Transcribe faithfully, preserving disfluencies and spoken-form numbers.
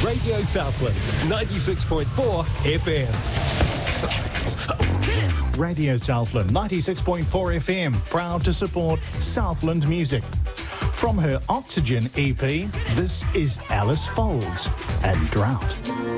Radio Southland, ninety-six point four F M. Radio Southland, ninety-six point four F M, proud to support Southland music. From her Oxygen E P, this is Alice Folds and Drought.